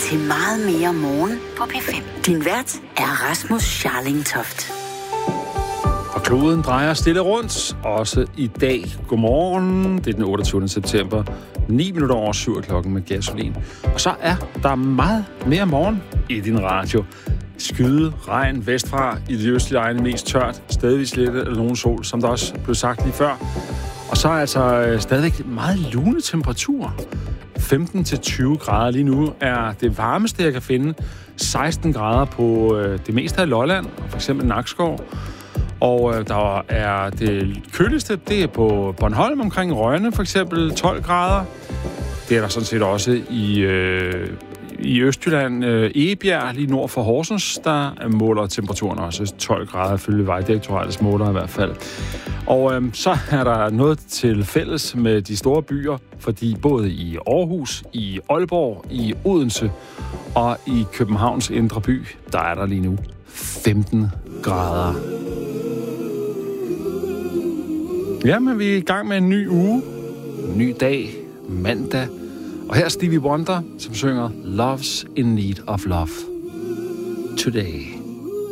til Meget mere morgen på P5. Din vært er Rasmus Scharlingtoft. Og kloden drejer stille rundt, også i dag. Godmorgen, det er den 28. september, 7:09 klokken med Gasolin. Og så er der meget mere morgen i din radio. Skyde, regn vestfra, i de østlige egne mest tørt, stadigvis lidt eller nogen sol, som der også blev sagt lige før. Og så er altså stadigvæk meget lune temperaturer. 15-20 grader lige nu er det varmeste, jeg kan finde. 16 grader på det meste af Lolland, for eksempel Nakskov. Og der er det køligste, det er på Bornholm omkring Rønne, for eksempel 12 grader. Det er der sådan set også i Østjylland, Egebjerg, lige nord for Horsens, der måler temperaturen også 12 grader, følge Vejdirektoratets måler i hvert fald. Og så er der noget til fælles med de store byer, fordi både i Aarhus, i Aalborg, i Odense og i Københavns indre by, der er der lige nu 15 grader. Ja, men vi er i gang med en ny uge, en ny dag, mandag. Og her er Stevie Wonder, som synger Love's in Need of Love Today.